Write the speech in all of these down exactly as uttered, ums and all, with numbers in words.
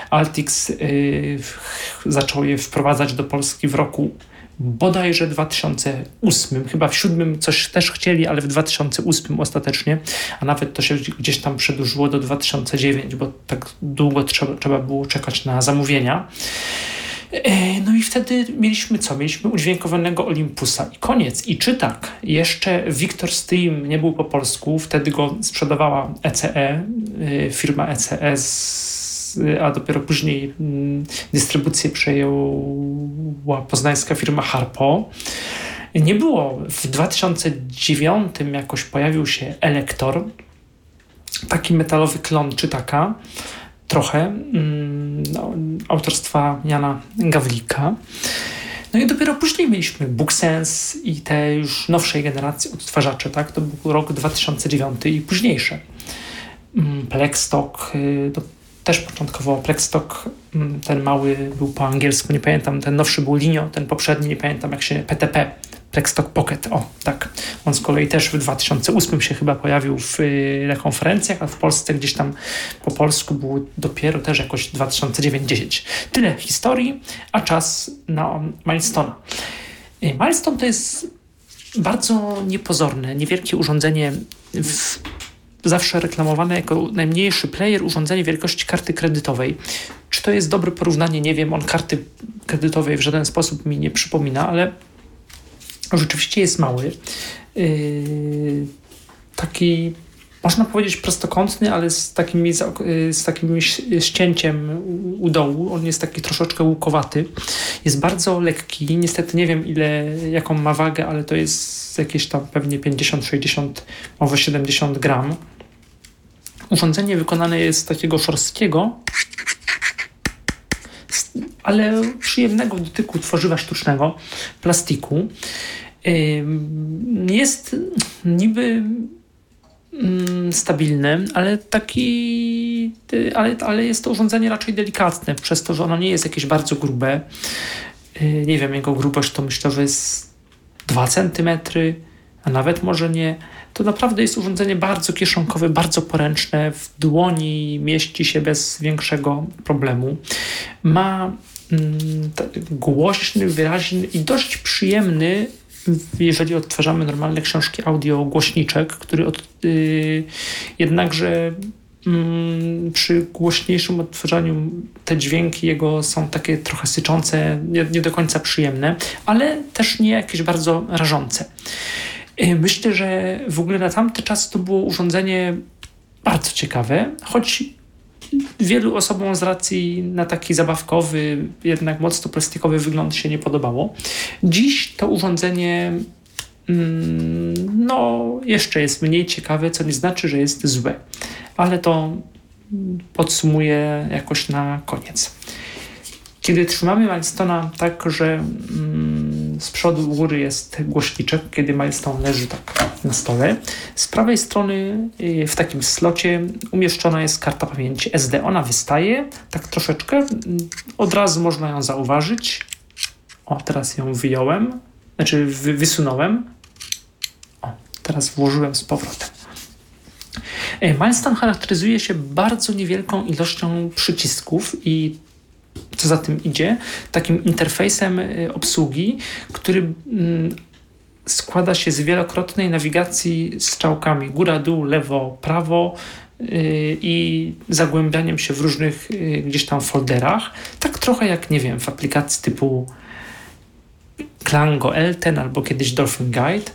Altix y, zaczął je wprowadzać do Polski w roku bodajże dwa tysiące ósmym, chyba w siódmym coś też chcieli, ale w dwa tysiące ósmym ostatecznie, a nawet to się gdzieś tam przedłużyło do dwa tysiące dziewiątego, bo tak długo trzeba, trzeba było czekać na zamówienia. No i wtedy mieliśmy co? Mieliśmy udźwiękowanego Olympusa i koniec. I czy tak, jeszcze Victor Stream nie był po polsku, wtedy go sprzedawała E C E, firma E C E, a dopiero później dystrybucję przejęła poznańska firma Harpo. Nie było. W dwa tysiące dziewiątym jakoś pojawił się Elektor, taki metalowy klon Czytaka, trochę, no, autorstwa Jana Gawlika. No i dopiero później mieliśmy BookSense i te już nowszej generacji odtwarzacze, tak? To był rok dwa tysiące dziewiąty i późniejsze. Plexstock, to też początkowo Plexstock, ten mały był po angielsku, nie pamiętam, ten nowszy był Linio, ten poprzedni, nie pamiętam jak się, P T P, Plexstock Pocket, o tak. On z kolei też w dwa tysiące ósmym się chyba pojawił w y, na konferencjach, a w Polsce gdzieś tam po polsku było dopiero też jakoś dwa tysiące dziewiąty dziesiąty. Tyle historii, a czas na Milestone'a. Y, Milestone to jest bardzo niepozorne, niewielkie urządzenie, w, zawsze reklamowane jako najmniejszy player, urządzenie wielkości karty kredytowej. Czy to jest dobre porównanie? Nie wiem, on karty kredytowej w żaden sposób mi nie przypomina, ale rzeczywiście jest mały. Yy, taki, można powiedzieć prostokątny, ale z takim, z takim ścięciem u dołu. On jest taki troszeczkę łukowaty. Jest bardzo lekki. Niestety nie wiem, ile, jaką ma wagę, ale to jest jakieś tam pewnie pięćdziesiąt sześćdziesiąt, może siedemdziesiąt gram. Urządzenie wykonane jest z takiego szorstkiego, ale przyjemnego w dotyku tworzywa sztucznego, plastiku. Jest niby stabilny, ale taki, ale, ale jest to urządzenie raczej delikatne, przez to, że ono nie jest jakieś bardzo grube. Nie wiem, jego grubość to myślę, że jest dwa centymetry, a nawet może nie. To naprawdę jest urządzenie bardzo kieszonkowe, bardzo poręczne. W dłoni mieści się bez większego problemu. Ma mm, głośny, wyraźny i dość przyjemny, jeżeli odtwarzamy normalne książki audio, głośniczek, który od, yy, jednakże yy, przy głośniejszym odtwarzaniu te dźwięki jego są takie trochę syczące, nie, nie do końca przyjemne, ale też nie jakieś bardzo rażące. Myślę, że w ogóle na tamty czas to było urządzenie bardzo ciekawe, choć wielu osobom z racji na taki zabawkowy, jednak mocno plastikowy wygląd się nie podobało. Dziś to urządzenie mm, no, jeszcze jest mniej ciekawe, co nie znaczy, że jest złe, ale to podsumuję jakoś na koniec. Kiedy trzymamy Milestone'a tak, że mm, z przodu u góry jest głośniczek, kiedy Milestone leży tak na stole, z prawej strony y, w takim slocie umieszczona jest karta pamięci S D. Ona wystaje tak troszeczkę, y, od razu można ją zauważyć. O, teraz ją wyjąłem, znaczy wy, wysunąłem. O, teraz włożyłem z powrotem. Y, Milestone charakteryzuje się bardzo niewielką ilością przycisków i co za tym idzie, takim interfejsem obsługi, który składa się z wielokrotnej nawigacji strzałkami góra, dół, lewo, prawo i zagłębianiem się w różnych gdzieś tam folderach. Tak trochę jak, nie wiem, w aplikacji typu Klango L ten albo kiedyś Dolphin Guide.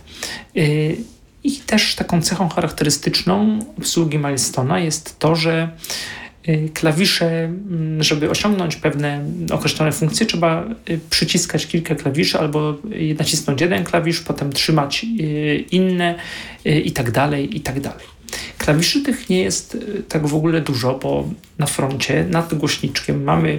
I też taką cechą charakterystyczną obsługi Milestone'a jest to, że klawisze, żeby osiągnąć pewne określone funkcje, trzeba przyciskać kilka klawiszy albo nacisnąć jeden klawisz, potem trzymać inne i tak dalej, i tak dalej. Klawiszy tych nie jest tak w ogóle dużo, bo na froncie, nad głośniczkiem mamy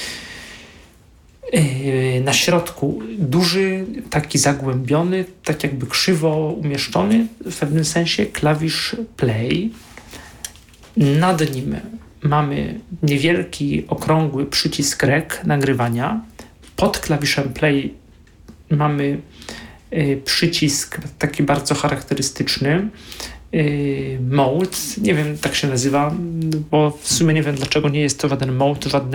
na środku duży, taki zagłębiony, tak jakby krzywo umieszczony w pewnym sensie klawisz play. Nad nim mamy niewielki, okrągły przycisk rec nagrywania. Pod klawiszem play mamy y, przycisk taki bardzo charakterystyczny, y, mode, nie wiem, tak się nazywa, bo w sumie nie wiem, dlaczego nie jest to żaden mode, żadne